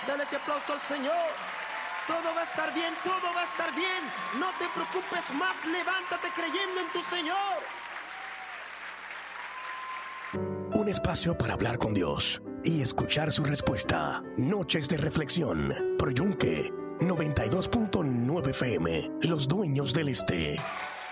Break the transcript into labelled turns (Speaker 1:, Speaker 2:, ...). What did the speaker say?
Speaker 1: Dale ese aplauso al Señor. Todo va a estar bien, todo va a estar bien. No te preocupes más, levántate creyendo en tu Señor.
Speaker 2: Un espacio para hablar con Dios y escuchar su respuesta. Noches de reflexión. Pro Yunque 92.9 FM. Los dueños del este.